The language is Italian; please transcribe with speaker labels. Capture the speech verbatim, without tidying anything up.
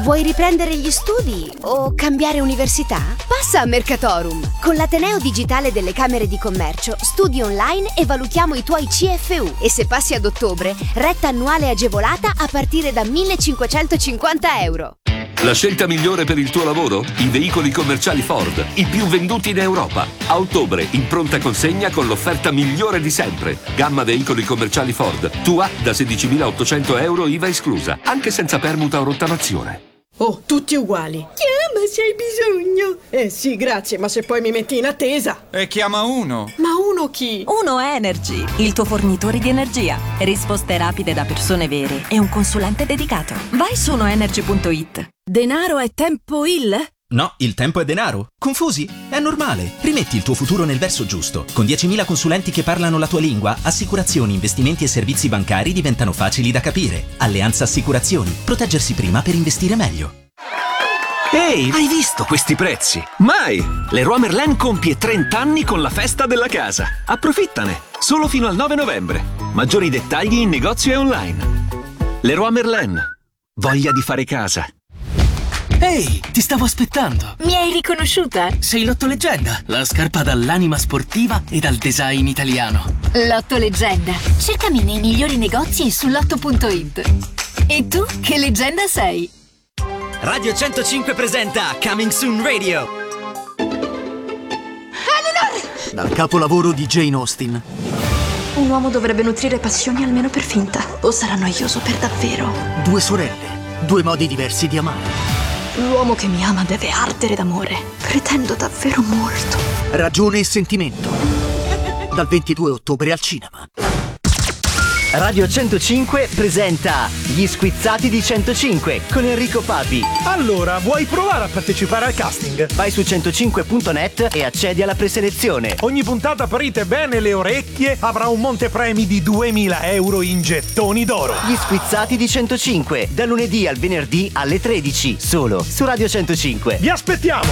Speaker 1: Vuoi riprendere gli studi o cambiare università? Passa a Mercatorum. Con l'Ateneo Digitale delle Camere di Commercio studi online e valutiamo i tuoi C F U. E se passi ad ottobre, retta annuale agevolata a partire da millecinquecentocinquanta euro.
Speaker 2: La scelta migliore per il tuo lavoro? I veicoli commerciali Ford, i più venduti in Europa. A ottobre, in pronta consegna con l'offerta migliore di sempre. Gamma veicoli commerciali Ford, tua da sedicimilaottocento euro I V A esclusa, anche senza permuta o rottamazione.
Speaker 3: Oh, tutti uguali. Chiama se hai bisogno. Eh sì, grazie, ma se poi mi metti in attesa.
Speaker 4: E chiama uno.
Speaker 3: Ma uno chi?
Speaker 5: Uno Energy, il tuo fornitore di energia. Risposte rapide da persone vere e un consulente dedicato. Vai su unoenergy punto it.
Speaker 6: Denaro è tempo il?
Speaker 7: No, il tempo è denaro. Confusi? È normale. Rimetti il tuo futuro nel verso giusto. Con diecimila consulenti che parlano la tua lingua, assicurazioni, investimenti e servizi bancari diventano facili da capire. Alleanza Assicurazioni. Proteggersi prima per investire meglio.
Speaker 8: Ehi, hai visto questi prezzi? Mai! Leroy Merlin compie trenta anni con la festa della casa. Approfittane! Solo fino al nove novembre. Maggiori dettagli in negozio e online. Leroy Merlin. Voglia di fare casa.
Speaker 9: Ehi, ti stavo aspettando.
Speaker 6: Mi hai riconosciuta?
Speaker 9: Sei Lotto Leggenda, la scarpa dall'anima sportiva e dal design italiano.
Speaker 6: Lotto Leggenda. Cercami nei migliori negozi e su lotto punto it. E tu che leggenda sei?
Speaker 10: Radio centocinque presenta Coming Soon Radio.
Speaker 11: Eleanor! Dal capolavoro di Jane Austen.
Speaker 12: Un uomo dovrebbe nutrire passioni almeno per finta, o sarà noioso per davvero.
Speaker 11: Due sorelle, due modi diversi di amare.
Speaker 12: L'uomo che mi ama deve ardere d'amore. Pretendo davvero molto.
Speaker 11: Ragione e sentimento. Dal ventidue ottobre al cinema.
Speaker 10: Radio centocinque presenta Gli Squizzati di centocinque con Enrico Papi.
Speaker 13: Allora, vuoi provare a partecipare al casting?
Speaker 10: Vai su centocinque punto net e accedi alla preselezione.
Speaker 13: Ogni puntata aprite bene le orecchie, avrà un montepremi di duemila euro in gettoni d'oro.
Speaker 10: Gli Squizzati di centocinque, da lunedì al venerdì alle tredici, solo su Radio centocinque.
Speaker 13: Vi aspettiamo!